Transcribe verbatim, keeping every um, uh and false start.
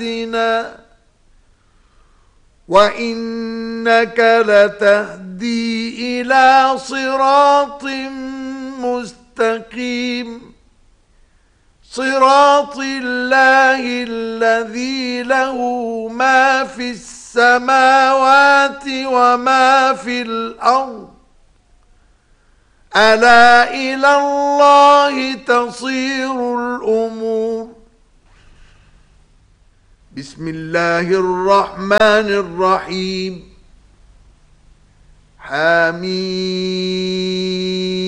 وإنك لتهدي إلى صراط مستقيم صراط الله الذي له ما في السماوات وما في الأرض ألا إلى الله تصير الأمور. بسم الله الرحمن الرحيم. حميم